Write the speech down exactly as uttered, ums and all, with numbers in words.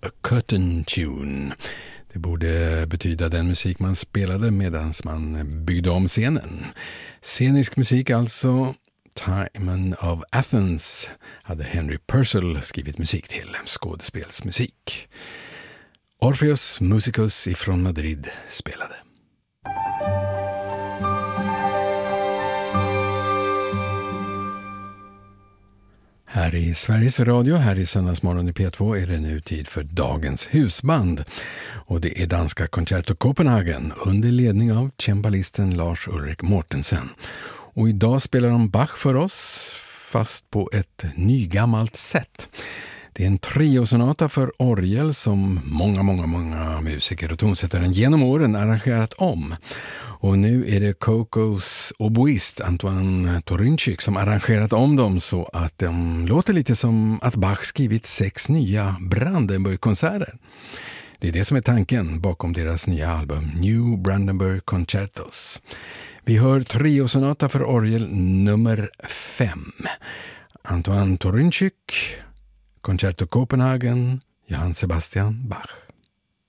A curtain tune. Det borde betyda den musik man spelade medan man byggde om scenen. Scenisk musik alltså. Timon of Athens hade Henry Purcell skrivit musik till, skådespelsmusik. Orpheus Musicus ifrån Madrid spelade. Här i Sveriges Radio, här i Söndagsmorgon i P två är det nu tid för dagens husband. Och det är danska Concerto Copenhagen under ledning av cembalisten Lars Ulrik Mortensen. Och idag spelar de Bach för oss, fast på ett nygammalt sätt. Det är en triosonata för orgel som många, många, många musiker och tonsättare genom åren arrangerat om. Och nu är det Cocos oboist Antoine Torinchik som arrangerat om dem så att de låter lite som att Bach skrivit sex nya Brandenburg-konserter. Det är det som är tanken bakom deras nya album New Brandenburg Concertos. Vi hör triosonata för orgel nummer fem. Antoine Torinchik, Concerto Copenhagen, Johann Sebastian Bach.